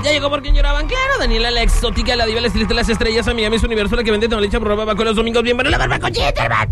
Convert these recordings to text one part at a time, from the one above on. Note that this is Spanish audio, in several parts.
Ya llegó por quien lloraban, claro. Daniela, la exótica, la diva, la estilista de las estrellas, amiga Miss Universo, la que vende tonalicha por ropa con los domingos. Bien, bueno, la barbacochita, hermana.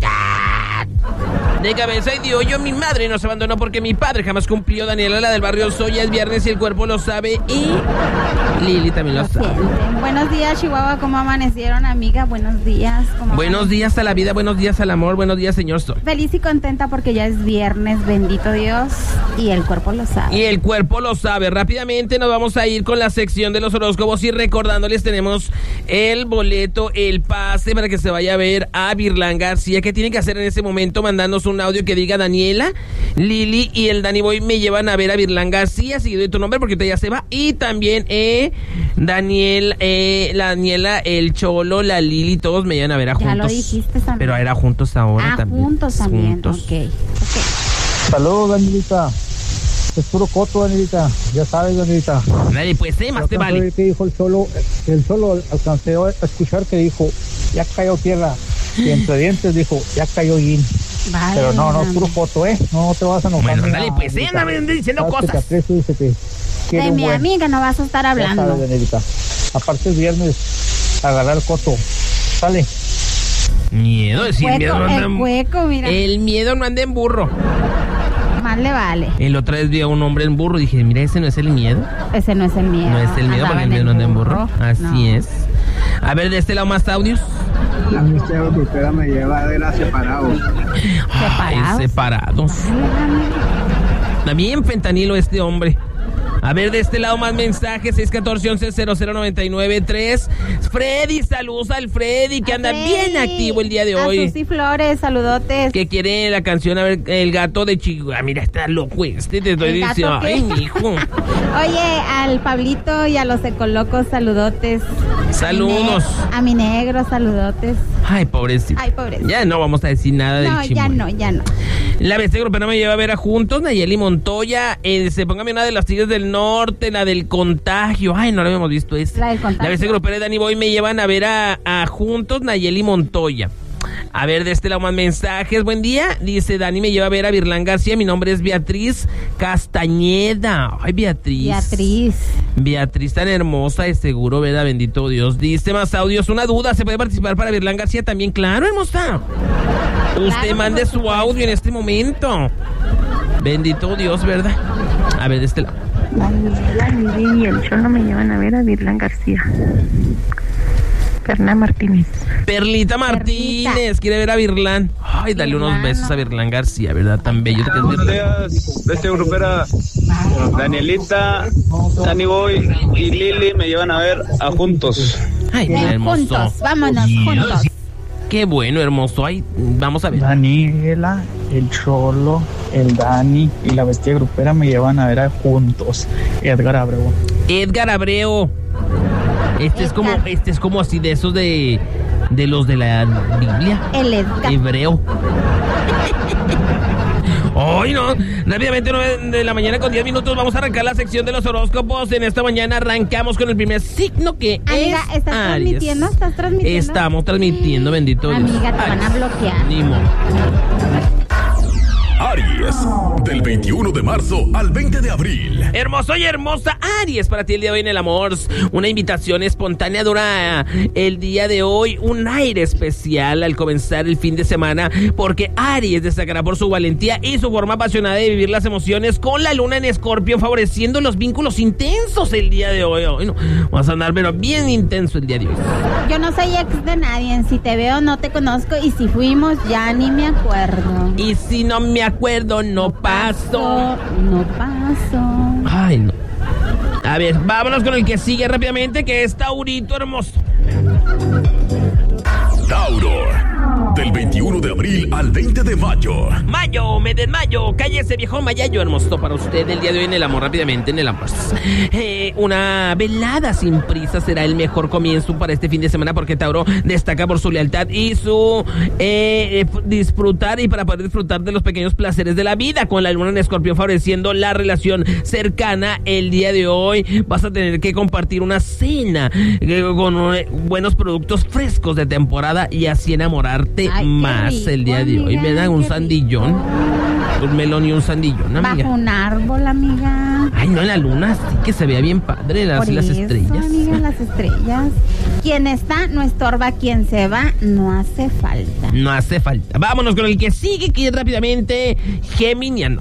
De cabeza y de hoyo, mi madre nos abandonó porque mi padre jamás cumplió. Daniela, la del barrio Soya, es viernes y el cuerpo lo sabe. Y Lili también lo sabe. Buenos días, Chihuahua, ¿cómo amanecieron, amiga? Buenos días. Buenos días a la vida, buenos días al amor, buenos días, señor Sol. Feliz y contenta porque ya es viernes, bendito Dios, y el cuerpo lo sabe. Y el cuerpo lo sabe. Rápidamente nos vamos a ir con la sección de los horóscopos y recordándoles, tenemos el boleto, el pase para que se vaya a ver a Virlán García. ¿Qué tiene que hacer en ese momento? Mandarnos un audio que diga: Daniela, Lili y el Dani Boy me llevan a ver a Virlán García, seguido de tu nombre porque usted ya se va. Y también Daniel, la Daniela, el Cholo, la Lili, todos me llevan a ver a juntos. Ya lo dijiste también. Pero era juntos ahora también. Juntos también, juntos. Okay. Saludos, Danielita. Es puro coto, Danielita. Ya sabes, Danielita. Nadie puede ser, más te vale. ¿Qué dijo el Cholo? El Cholo alcancé a escuchar que dijo: ya cayó tierra. Y entre dientes dijo: ya cayó yin. Vale, pero no, es puro foto, no te vas a enojar. Bueno, dale, pues, anda diciendo cosas. De mi amiga no vas a estar hablando. Ya sabes, Danielita. Aparte es viernes, agarrar el coto. Sale. Miedo, decir miedo no anda en hueco, mira. El miedo no anda en burro. Más le vale. El otra vez vi a un hombre en burro y dije: mira, ese no es el miedo. Ese no es el miedo. No es el miedo porque el miedo no anda en burro. Así es. A ver, de este lado más audios. La Mister Grupera me lleva a ver a Separados. Separados. También fentanilo este hombre. A ver, de este lado más mensajes, 614-11-0099-3. Freddy, saludos al Freddy, que anda bien activo el día de hoy. A Susi Flores, saludotes. Que quiere la canción, a ver, el gato de Chihuahua. Mira, está loco te estoy diciendo. Ay, mijo. Oye, al Pablito y a los ecolocos, saludotes. Saludos. A mi negro, saludotes. Ay, pobrecito. Ya no vamos a decir nada del Chimuelo. Ya no. La bestia grupera me lleva a ver a juntos, Nayeli Montoya. Póngame una de las Tigres del Norte, la del contagio. Ay, no la habíamos visto esa. La del contagio. La bestia grupera de Dani Boy me llevan a ver a juntos, Nayeli Montoya. A ver, de este lado más mensajes. Buen día, dice Dani, me lleva a ver a Virlán García. Mi nombre es Beatriz Castañeda. Ay, Beatriz tan hermosa, de seguro, ¿verdad? Bendito Dios. Dice más audios. Una duda, ¿se puede participar para Virlán García también? Claro, hermosa. Usted mande su audio en este momento. Bendito Dios, ¿verdad? A ver, de este lado. La Lili y el Cholo me llevan a ver a Virlán García. Perna Martínez. Perlita Martínez quiere ver a Virlán. Ay, dale unos besos a Virlán García, ¿verdad? Tan bello que es Buenos días, bestia grupera. Danielita, Dani Boy y Lili me llevan a ver a juntos. Ay, mira, hermoso. Juntos, vámonos, juntos. Qué bueno, hermoso. Ay, vamos a ver. Daniela, el Cholo, el Dani y la bestia grupera me llevan a ver a juntos. Edgar Abreu. Este es como así de esos de los de la Biblia. El Edgar. Hebreo. Hoy no, rápidamente 9 de la mañana con 10 minutos vamos a arrancar la sección de los horóscopos. En esta mañana arrancamos con el primer signo que amiga, es ¿estás Aries. transmitiendo? Estamos transmitiendo, bendito Dios. Amiga, te van a bloquear. Ni modo. Aries, del 21 de marzo al 20 de abril. Hermoso y hermosa Aries, para ti el día de hoy en el amor. Una invitación espontánea dura el día de hoy, un aire especial al comenzar el fin de semana, porque Aries destacará por su valentía y su forma apasionada de vivir las emociones con la luna en Escorpio, favoreciendo los vínculos intensos el día de hoy. Hoy no, vamos a andar pero bien intenso el día de hoy. Yo no soy ex de nadie, si te veo no te conozco y si fuimos ya ni me acuerdo. Y si no me acuerdo, no paso. Ay, no. A ver, vámonos con el que sigue rápidamente, que es Taurito hermoso. Tauro, del 21 de abril al 20 de mayo. Me desmayo, cállese viejo mayayo hermoso para usted el día de hoy en el amor, rápidamente en el amor. Una velada sin prisa será el mejor comienzo para este fin de semana, porque Tauro destaca por su lealtad y su disfrutar, y para poder disfrutar de los pequeños placeres de la vida, con la luna en Escorpio favoreciendo la relación cercana. El día de hoy vas a tener que compartir una cena con buenos productos frescos de temporada y así enamorar darte Ay, qué más rico, el día de hoy. amiga, Me dan un qué sandillón, un melón y un sandillón, amiga. Bajo un árbol, amiga. Ay, no, en la luna sí que se vea bien padre, las Por eso, estrellas. amiga, las estrellas. Quien está no estorba, quien se va no hace falta. No hace falta. Vámonos con el que sigue, que es rápidamente Geminiano.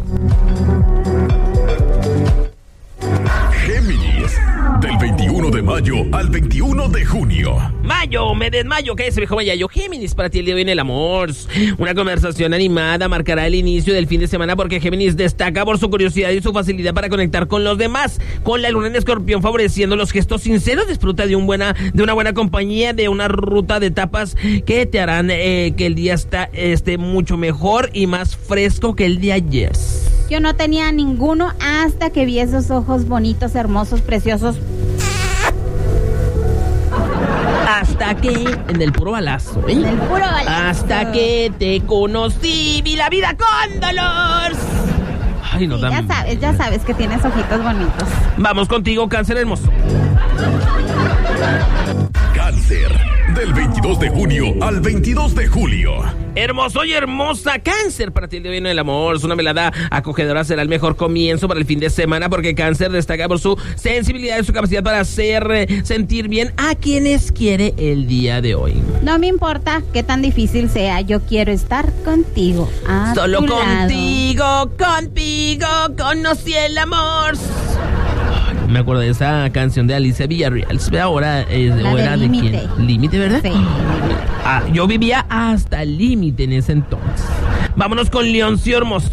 Géminis, del 21 de mayo al 21 de junio. Mayo, me desmayo, ¿qué es, viejo Mayayo? Géminis, para ti el día de hoy en el amor. Una conversación animada marcará el inicio del fin de semana porque Géminis destaca por su curiosidad y su facilidad para conectar con los demás. Con la luna en Escorpión favoreciendo los gestos sinceros, disfruta de una buena compañía, de una ruta de tapas que te harán que el día esté mucho mejor y más fresco que el de ayer. Yo no tenía ninguno hasta que vi esos ojos bonitos, hermosos, preciosos. Hasta que, en el puro balazo, ¿eh? En el puro balazo. Hasta que te conocí, vi la vida con dolor. Ay, no, Sí, también. ya sabes que tienes ojitos bonitos. Vamos contigo, Cáncer hermoso. Cáncer, del 22 de junio al 22 de julio. Hermoso y hermosa, Cáncer, para ti el día viene el amor. Es una velada acogedora, será el mejor comienzo para el fin de semana porque Cáncer destaca por su sensibilidad y su capacidad para hacer sentir bien a quienes quiere el día de hoy. No me importa qué tan difícil sea, yo quiero estar contigo. Solo tu lado. contigo, conocí el amor. Ay, me acuerdo de esa canción de Alicia Villarreal. Ahora La de era de Límite. quién? Límite, ¿verdad? Sí. Yo vivía hasta el límite en ese entonces. Vámonos con Leoncio hermoso.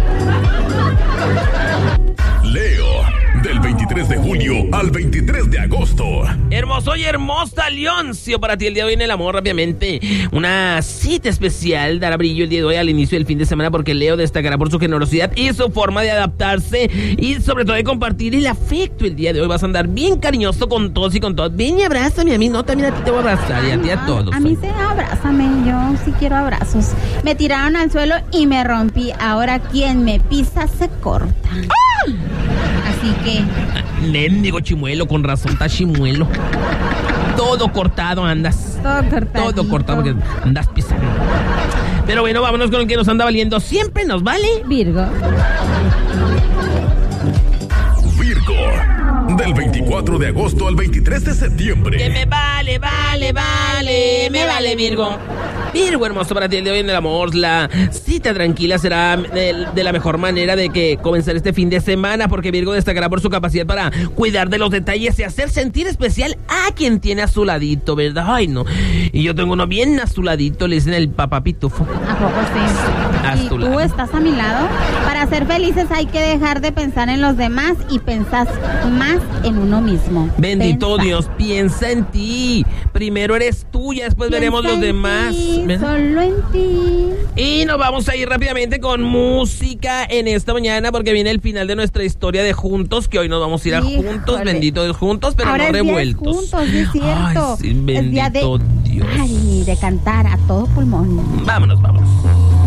Leo, del 23 de julio al 23 de agosto. Hermoso y hermosa, Leoncio, para ti el día de hoy en el amor, rápidamente. Una cita especial dará brillo el día de hoy al inicio del fin de semana porque Leo destacará por su generosidad y su forma de adaptarse y sobre todo de compartir el afecto. El día de hoy vas a andar bien cariñoso con todos y con todos. Ven y abrázame a mí, no, también a ti te voy a abrazar y a ti a todos. A mí sí, abrázame, yo sí quiero abrazos. Me tiraron al suelo y me rompí. Ahora quien me pisa se corta. Así que... Mendigo chimuelo, con razón está chimuelo. Todo cortado andas. Todo cortado porque andas pisando. Pero bueno, vámonos con el que nos anda valiendo. Siempre nos vale Virgo. Virgo, del 24 de agosto al 23 de septiembre. Que me vale, me vale Virgo. Virgo hermoso, para ti el de hoy en el amor. La cita tranquila será de la mejor manera de que comenzar este fin de semana porque Virgo destacará por su capacidad para cuidar de los detalles y hacer sentir especial a quien tiene a su ladito, ¿verdad? Ay, no. Y yo tengo uno bien a su ladito, le dicen el papá pitufo. ¿A poco sí? A ¿Y tu tú lado. estás a mi lado? Para ser felices hay que dejar de pensar en los demás y pensar más en uno mismo. Bendito Pensar. Dios, piensa en ti. Primero eres tú, ya después veremos Piensa los en demás. ti, ¿Verdad? solo en ti. Y nos vamos a ir rápidamente con música en esta mañana porque viene el final de nuestra historia de juntos, que hoy nos vamos a ir a Híjole. juntos, benditos juntos, pero Ahora no es día de revueltos. juntos, es cierto. Ay, sí, Es día de, bendito Dios. ay, de cantar a todo pulmón. Vámonos.